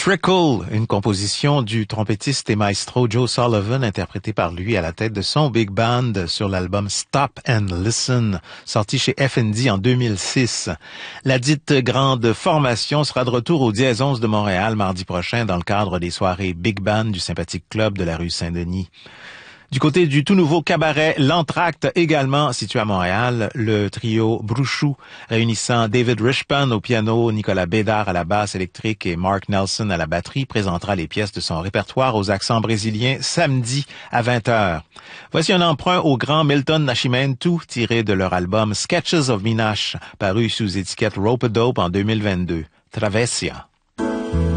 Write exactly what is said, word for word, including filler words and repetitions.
Trickle, une composition du trompettiste et maestro Joe Sullivan, interprétée par lui à la tête de son big band sur l'album Stop and Listen, sorti chez F and D en deux mille six. La dite grande formation sera de retour au Dièse onze de Montréal mardi prochain dans le cadre des soirées Big Band du sympathique club de la rue Saint-Denis. Du côté du tout nouveau cabaret L'Entracte, également situé à Montréal, le trio Brouchou, réunissant David Richpan au piano, Nicolas Bédard à la basse électrique et Mark Nelson à la batterie, présentera les pièces de son répertoire aux accents brésiliens samedi à vingt heures. Voici un emprunt au grand Milton Nascimento tiré de leur album Sketches of Minash, paru sous étiquette Rope-a-Dope en deux mille vingt-deux. Travessia.